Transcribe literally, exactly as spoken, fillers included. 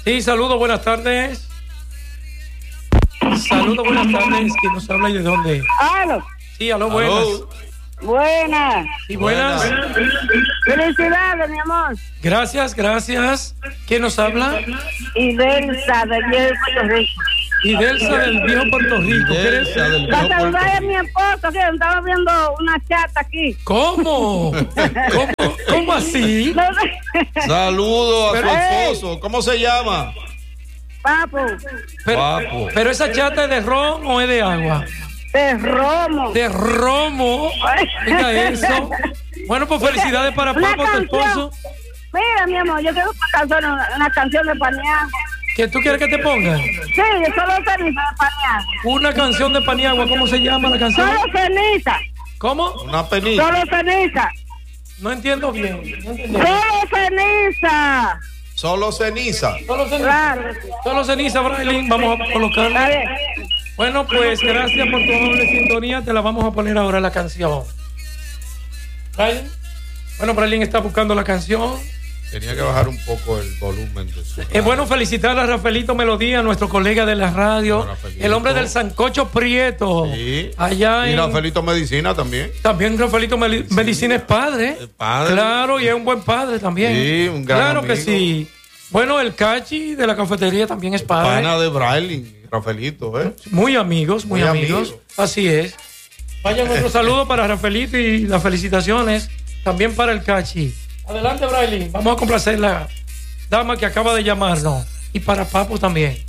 Sí, saludos, buenas tardes. Saludos, buenas tardes. ¿Quién nos habla y de dónde? Aló. Sí, aló, buenas. Buenas. Sí, buenas. Felicidades, mi amor. Gracias, gracias. ¿Quién nos habla? Idelsa, del viejo Puerto Rico. Idelsa del viejo Puerto Rico. ¿Qué eres? La saludé a mi esposo, que estaba viendo una chata aquí. ¿Cómo? ¿Cómo, ¿Cómo así? No sé. Saludo a Pero- su esposo. ¿Cómo se llama? Papo, Pero, Papo. pero esa chata es de ron o es de agua? de romo. De romo. Mira eso. Bueno, pues felicidades para Una Papo, tu canción. esposo. Mira, mi amor, yo quiero una canción, una canción de Paniagua. ¿Qué tú quieres que te pongan? Sí, yo solo ceniza de Paniagua. Una canción de Paniagua. ¿Cómo se llama la canción? Solo ceniza, ¿Cómo? Una penita. solo ceniza, No entiendo bien. No entiendo. solo ceniza. Solo ceniza. Solo ceniza. Claro. Solo ceniza, Braylin. Vamos a colocarla. A ver. Bueno, pues gracias por tu amable sintonía. Te la vamos a poner ahora la canción. Braylin. Bueno, Braylin está buscando la canción. Tenía que bajar un poco el volumen de su. Es bueno felicitar a Rafaelito Melodía, nuestro colega de la radio, Bueno, Rafaelito. el hombre del sancocho prieto. Sí. Allá Y en... Rafaelito Medicina también. También Rafaelito Meli- Medicina es padre. Es padre. Claro, y es un buen padre también. Sí, un gran Claro que amigo. sí. Bueno, el Cachi de la cafetería también es padre. Pana de Braille, Rafaelito, ¿eh? Muy amigos, muy, Muy amigos. amigos. Así es. Vaya nuestro saludo para Rafaelito y las felicitaciones también para el Cachi. Adelante, Braille. Vamos a complacer la dama que acaba de llamarnos. Y para Papo también.